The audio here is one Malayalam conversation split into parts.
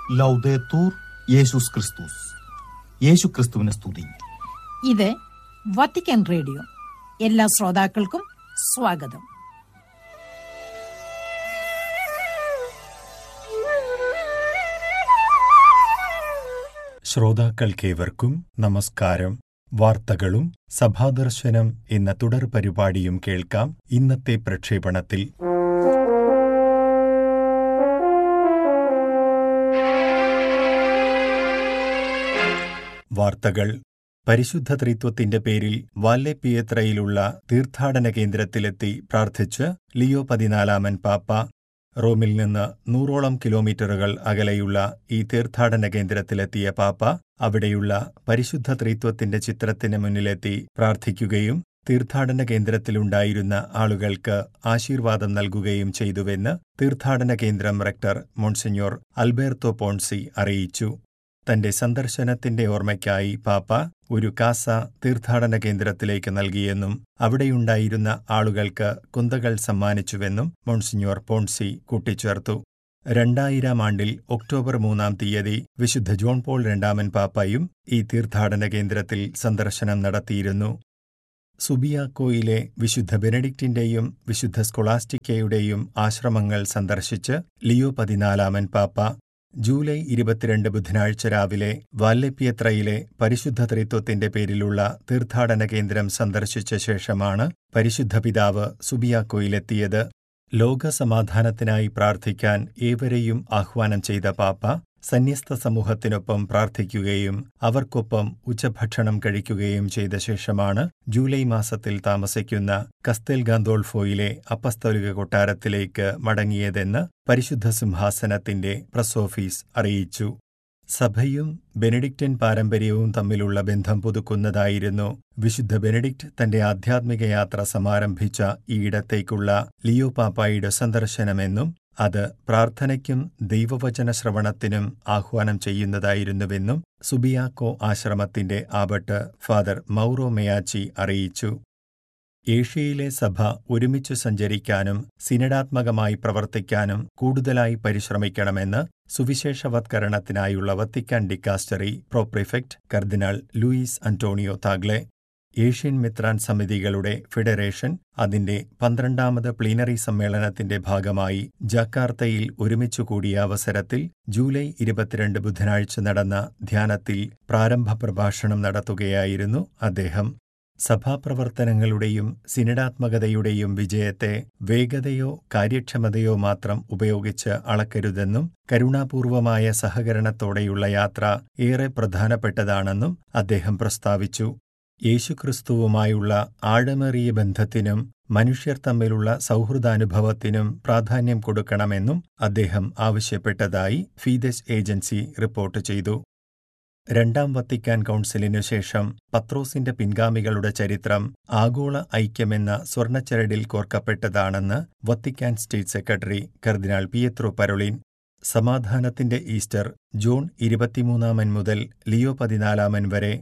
ലൗദേത്തൂർ യേശുസ് ക്രിസ്തുസ്. യേശു ക്രിസ്തുവിനെ സ്തുതി. ഇത് വത്തിക്കാൻ റേഡിയോ. എല്ലാ ശ്രോതാക്കൾക്കും സ്വാഗതം. ശ്രോതാക്കൾക്കേവർക്കും നമസ്കാരം. വാർത്തകളും സഭാദർശനം എന്ന തുടർ പരിപാടിയും കേൾക്കാം. ഇന്നത്തെ പ്രക്ഷേപണത്തിൽ വാർത്തകൾ. പരിശുദ്ധ ത്രിത്വത്തിന്റെ പേരിൽ വാല്ലെ പിയത്രയിലുള്ള തീർത്ഥാടന കേന്ദ്രത്തിലെത്തി പ്രാർത്ഥിച്ച് ലിയോ 14 പാപ്പ. റോമിൽ നിന്ന് 100ഓളം കിലോമീറ്ററുകൾ അകലെയുള്ള ഈ തീർത്ഥാടന കേന്ദ്രത്തിലെത്തിയ പാപ്പ അവിടെയുള്ള പരിശുദ്ധ ത്രിത്വത്തിന്റെ ചിത്രത്തിന് മുന്നിലെത്തി പ്രാർത്ഥിക്കുകയും തീർത്ഥാടന കേന്ദ്രത്തിലുണ്ടായിരുന്ന ആളുകൾക്ക് ആശീർവാദം നൽകുകയും ചെയ്തുവെന്ന് തീർത്ഥാടന കേന്ദ്രം റെക്ടർ മോൺസിഞ്ഞോർ അൽബേർട്ടോ പോൺസി അറിയിച്ചു. തന്റെ സന്ദർശനത്തിന്റെ ഓർമ്മയ്ക്കായി പാപ്പ ഒരു കാസ തീർത്ഥാടന കേന്ദ്രത്തിലേക്ക് നൽകിയെന്നും അവിടെയുണ്ടായിരുന്ന ആളുകൾക്ക് കുന്തകൾ സമ്മാനിച്ചുവെന്നും മോൺസിഞ്ഞോർ പോൺസി കൂട്ടിച്ചേർത്തു. 2000 ഒക്ടോബർ 3 വിശുദ്ധ ജോൺ പോൾ II പാപ്പായും ഈ തീർത്ഥാടന കേന്ദ്രത്തിൽ സന്ദർശനം നടത്തിയിരുന്നു. സുബിയാക്കോയിലെ വിശുദ്ധ ബെനഡിക്റ്റിന്റെയും വിശുദ്ധ സ്കൊളാസ്റ്റിക്കയുടെയും ആശ്രമങ്ങൾ സന്ദർശിച്ച് ലിയോ 14 പാപ്പ ജൂലൈ 22 ബുധനാഴ്ച രാവിലെ വാല്ലെ പിയത്രയിലെ പരിശുദ്ധ ത്രിത്വത്തിന്റെ പേരിലുള്ള തീർത്ഥാടന കേന്ദ്രം സന്ദർശിച്ച ശേഷമാണ് പരിശുദ്ധ പിതാവ് സുബിയാക്കോയിലെത്തിയത്. ലോകസമാധാനത്തിനായി പ്രാർത്ഥിക്കാൻ ഏവരെയും ആഹ്വാനം ചെയ്ത പാപ്പ സന്യസ്ത സമൂഹത്തിനൊപ്പം പ്രാർത്ഥിക്കുകയും അവർക്കൊപ്പം ഉച്ചഭക്ഷണം കഴിക്കുകയും ചെയ്ത ശേഷമാണ് ജൂലൈ മാസത്തിൽ താമസിക്കുന്ന കസ്തേൽ ഗാന്തോൾഫോയിലെ അപ്പസ്തോലിക കൊട്ടാരത്തിലേക്ക് മടങ്ങിയതെന്ന് പരിശുദ്ധ സിംഹാസനത്തിന്റെ പ്രസ് ഓഫീസ് അറിയിച്ചു. സഭയും ബെനഡിക്റ്റൻ പാരമ്പര്യവും തമ്മിലുള്ള ബന്ധം പുതുക്കുന്നതായിരുന്നു വിശുദ്ധ ബെനഡിക്റ്റ് തന്റെ ആധ്യാത്മിക യാത്ര സമാരംഭിച്ച ഈയിടത്തേക്കുള്ള ലിയോ പാപ്പായുടെ സന്ദർശനമെന്നും അത് പ്രാർത്ഥനയ്ക്കും ദൈവവചന ശ്രവണത്തിനും ആഹ്വാനം ചെയ്യുന്നതായിരുന്നുവെന്നും സുബിയാക്കോ ആശ്രമത്തിന്റെ ആബട്ട് ഫാദർ മൗറോ മെയാച്ചി അറിയിച്ചു. ഏഷ്യയിലെ സഭ ഒരുമിച്ച് സഞ്ചരിക്കാനും സിനഡാത്മകമായി പ്രവർത്തിക്കാനും കൂടുതലായി പരിശ്രമിക്കണമെന്ന് സുവിശേഷവത്കരണത്തിനായുള്ള വത്തിക്കാൻ ഡിക്കാസ്റ്ററി പ്രോപ്രിഫെക്ട് കർദിനാൾ ലൂയിസ് അന്റോണിയോ താഗ്ലെ. ഏഷ്യൻ മിത്രാൻ സമിതികളുടെ ഫെഡറേഷൻ അതിന്റെ 12ാമത് പ്ലീനറി സമ്മേളനത്തിന്റെ ഭാഗമായി ജക്കാർത്തയിൽ ഒരുമിച്ചുകൂടിയ അവസരത്തിൽ ജൂലൈ 22 ബുധനാഴ്ച നടന്ന ധ്യാനത്തിൽ പ്രാരംഭ പ്രഭാഷണം നടത്തുകയായിരുന്നു അദ്ദേഹം. സഭാപ്രവർത്തനങ്ങളുടെയും സിനഡാത്മകതയുടെയും വിജയത്തെ വേഗതയോ കാര്യക്ഷമതയോ മാത്രം ഉപയോഗിച്ച് അളക്കരുതെന്നും കരുണാപൂർവമായ സഹകരണത്തോടെയുള്ള യാത്ര ഏറെ പ്രധാനപ്പെട്ടതാണെന്നും അദ്ദേഹം പ്രസ്താവിച്ചു. യേശുക്രിസ്തുവുമായുള്ള ആഴമേറിയ ബന്ധത്തിനും മനുഷ്യർ തമ്മിലുള്ള സൗഹൃദാനുഭവത്തിനും പ്രാധാന്യം കൊടുക്കണമെന്നും അദ്ദേഹം ആവശ്യപ്പെട്ടതായി ഫീദെസ് ഏജൻസി റിപ്പോർട്ട് ചെയ്തു. 2ാം വത്തിക്കാൻ കൗൺസിലിനു ശേഷം പത്രോസിന്റെ പിൻഗാമികളുടെ ചരിത്രം ആഗോള ഐക്യമെന്ന സ്വർണ്ണച്ചരടിൽ കോർക്കപ്പെട്ടതാണെന്ന് വത്തിക്കാൻ സ്റ്റേറ്റ് സെക്രട്ടറി കർദിനാൾ പിയത്രോ പരോളിൻ. സമാധാനത്തിന്റെ ഈസ്റ്റർ ജൂൺ 23 മുതൽ ലിയോ 14 വരെ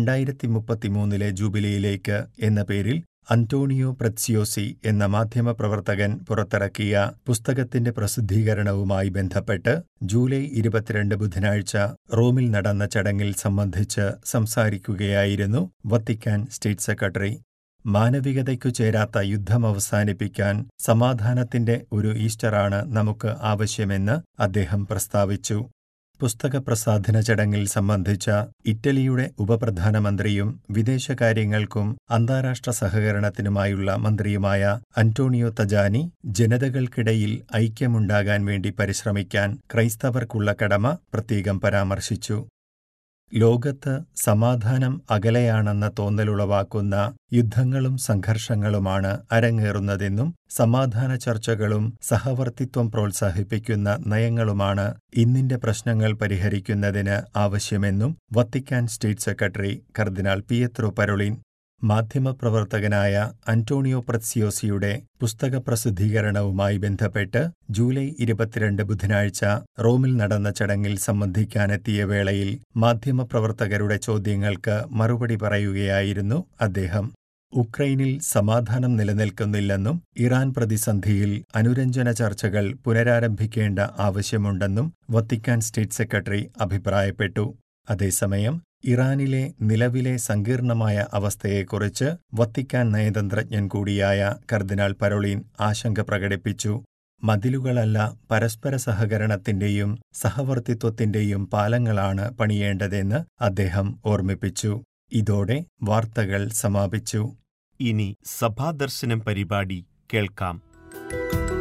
2033 ജൂബിലിയിലേക്ക് എന്ന പേരിൽ അന്റോണിയോ പ്രത്സിയോസി എന്ന മാധ്യമപ്രവർത്തകൻ പുറത്തിറക്കിയ പുസ്തകത്തിന്റെ പ്രസിദ്ധീകരണവുമായി ബന്ധപ്പെട്ട് ജൂലൈ 22 ബുധനാഴ്ച റോമിൽ നടന്ന ചടങ്ങിൽ സംബന്ധിച്ച് സംസാരിക്കുകയായിരുന്നു വത്തിക്കാൻ സ്റ്റേറ്റ് സെക്രട്ടറി. മാനവികതയ്ക്കു ചേരാത്ത യുദ്ധം അവസാനിപ്പിക്കാൻ സമാധാനത്തിന്റെ ഒരു ഈസ്റ്ററാണ് നമുക്ക് ആവശ്യമെന്ന് അദ്ദേഹം പ്രസ്താവിച്ചു. പുസ്തക പ്രസാധന ചടങ്ങിൽ സംബന്ധിച്ച ഇറ്റലിയുടെ ഉപപ്രധാനമന്ത്രിയും വിദേശകാര്യങ്ങൾക്കും അന്താരാഷ്ട്ര സഹകരണത്തിനുമായുള്ള മന്ത്രിയുമായ അന്റോണിയോ തജാനി ജനതകൾക്കിടയിൽ ഐക്യമുണ്ടാകാൻ വേണ്ടി പരിശ്രമിക്കാൻ ക്രൈസ്തവർക്കുള്ള കടമ പ്രത്യേകം പരാമർശിച്ചു. ലോകത്ത് സമാധാനം അകലെയാണെന്ന തോന്നലുളവാക്കുന്ന യുദ്ധങ്ങളും സംഘർഷങ്ങളുമാണ് അരങ്ങേറുന്നതെന്നും സമാധാന ചർച്ചകളും സഹവർത്തിത്വം പ്രോത്സാഹിപ്പിക്കുന്ന നയങ്ങളുമാണ് ഇന്നിന്റെ പ്രശ്നങ്ങൾ പരിഹരിക്കുന്നതിന് ആവശ്യമെന്നും വത്തിക്കാൻ സ്റ്റേറ്റ് സെക്രട്ടറി കർദിനാൾ പിയത്രോ പരോളിൻ. മാധ്യമപ്രവർത്തകനായ അന്റോണിയോ പ്രത്സിയോസിയുടെ പുസ്തക പ്രസിദ്ധീകരണവുമായി ബന്ധപ്പെട്ട് ജൂലൈ 22 ബുധനാഴ്ച റോമിൽ നടന്ന ചടങ്ങിൽ സംബന്ധിക്കാനെത്തിയ വേളയിൽ മാധ്യമപ്രവർത്തകരുടെ ചോദ്യങ്ങൾക്ക് മറുപടി പറയുകയായിരുന്നു അദ്ദേഹം. ഉക്രൈനിൽ സമാധാനം നിലനിൽക്കുന്നില്ലെന്നും ഇറാൻ പ്രതിസന്ധിയിൽ അനുരഞ്ജന ചർച്ചകൾ പുനരാരംഭിക്കേണ്ട ആവശ്യമുണ്ടെന്നും വത്തിക്കാൻ സ്റ്റേറ്റ് സെക്രട്ടറി അഭിപ്രായപ്പെട്ടു. അതേസമയം ഇറാനിലെ നിലവിലെ സങ്കീർണമായ അവസ്ഥയെക്കുറിച്ച് വത്തിക്കാൻ നയതന്ത്രജ്ഞൻ കൂടിയായ കർദിനാൾ പരോളിൻ ആശങ്ക പ്രകടിപ്പിച്ചു. മതിലുകളല്ല, പരസ്പര സഹകരണത്തിന്റെയും സഹവർത്തിത്വത്തിന്റെയും പാലങ്ങളാണ് പണിയേണ്ടതെന്ന് അദ്ദേഹം ഓർമ്മിപ്പിച്ചു. ഇതോടെ വാർത്തകൾ സമാപിച്ചു. ഇനി സഭാദർശനം പരിപാടി കേൾക്കാം.